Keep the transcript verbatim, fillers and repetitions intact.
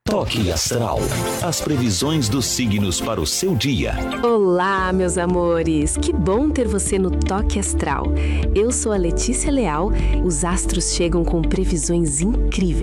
Toque Astral. As previsões dos signos para o seu dia. Olá, meus amores! Que bom ter você no Toque Astral. Eu sou a Letícia Leal. Os astros chegam com previsões incríveis.